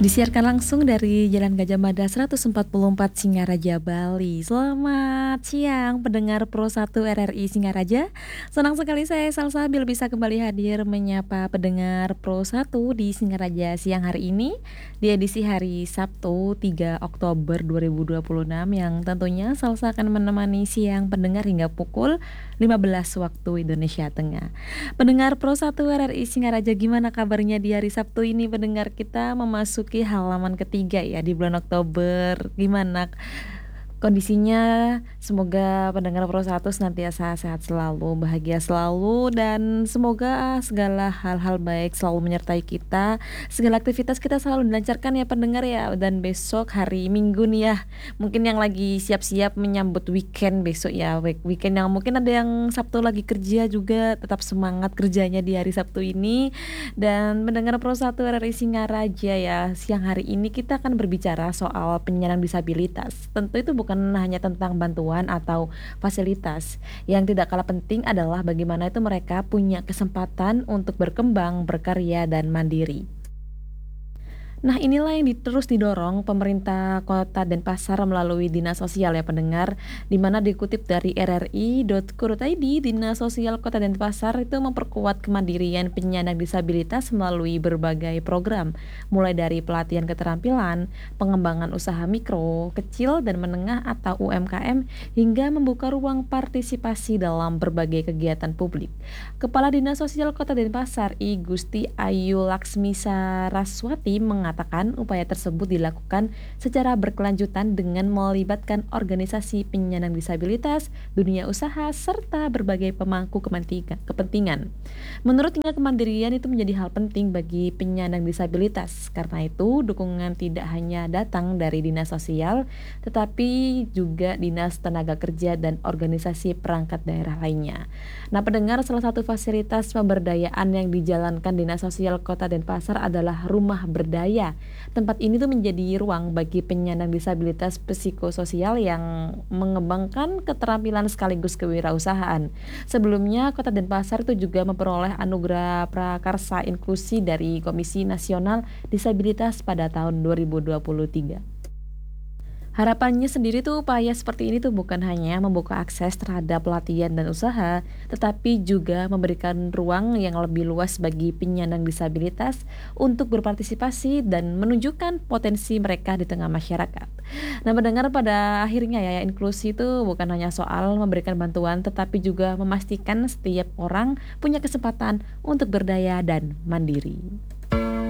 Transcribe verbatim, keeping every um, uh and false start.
Disiarkan langsung dari Jalan Gajah Mada seratus empat puluh empat Singaraja, Bali. Selamat siang pendengar Pro satu R R I Singaraja. Senang sekali saya Salsabil bisa kembali hadir menyapa pendengar Pro satu di Singaraja siang hari ini di edisi hari Sabtu tiga Oktober dua ribu dua puluh enam yang tentunya Salsa akan menemani siang pendengar hingga pukul lima belas waktu Indonesia Tengah. Pendengar Pro satu R R I Singaraja, gimana kabarnya di hari Sabtu ini? Pendengar kita memasuki halaman ketiga ya di bulan Oktober. Gimana kondisinya? Semoga pendengar Pro satu senantiasa sehat selalu, bahagia selalu, dan semoga segala hal-hal baik selalu menyertai kita. Segala aktivitas kita selalu dilancarkan ya pendengar ya. Dan besok hari Minggu nih ya, mungkin yang lagi siap-siap menyambut weekend besok ya, weekend yang mungkin ada yang Sabtu lagi kerja juga, tetap semangat kerjanya di hari Sabtu ini. Dan pendengar Pro satu R R I Singaraja ya, siang hari ini kita akan berbicara soal penyandang disabilitas. Tentu itu bukan hanya tentang bantuan atau fasilitas. Yang tidak kalah penting adalah bagaimana itu mereka punya kesempatan untuk berkembang, berkarya, dan mandiri. Nah, inilah yang di, terus didorong pemerintah Kota Denpasar melalui Dinas Sosial ya pendengar, di mana dikutip dari r r i dot co dot i d, Dinas Sosial Kota Denpasar itu memperkuat kemandirian penyandang disabilitas melalui berbagai program, mulai dari pelatihan keterampilan, pengembangan usaha mikro, kecil dan menengah atau U M K M, hingga membuka ruang partisipasi dalam berbagai kegiatan publik. Kepala Dinas Sosial Kota Denpasar, I Gusti Ayu Laksmi Saraswati, mengatakan Mengatakan upaya tersebut dilakukan secara berkelanjutan dengan melibatkan organisasi penyandang disabilitas, dunia usaha, serta berbagai pemangku kepentingan. Menurutnya, kemandirian itu menjadi hal penting bagi penyandang disabilitas. Karena itu, dukungan tidak hanya datang dari dinas sosial, tetapi juga dinas tenaga kerja dan organisasi perangkat daerah lainnya. Nah, pendengar, salah satu fasilitas pemberdayaan yang dijalankan Dinas Sosial Kota Denpasar adalah Rumah Berdaya. Tempat ini tuh menjadi ruang bagi penyandang disabilitas psikososial yang mengembangkan keterampilan sekaligus kewirausahaan. Sebelumnya, Kota Denpasar itu juga memperoleh anugerah prakarsa inklusi dari Komisi Nasional Disabilitas pada tahun dua ribu dua puluh tiga. Harapannya sendiri tuh upaya seperti ini tuh bukan hanya membuka akses terhadap pelatihan dan usaha, tetapi juga memberikan ruang yang lebih luas bagi penyandang disabilitas untuk berpartisipasi dan menunjukkan potensi mereka di tengah masyarakat. Nah, mendengar pada akhirnya ya, inklusi itu bukan hanya soal memberikan bantuan, tetapi juga memastikan setiap orang punya kesempatan untuk berdaya dan mandiri.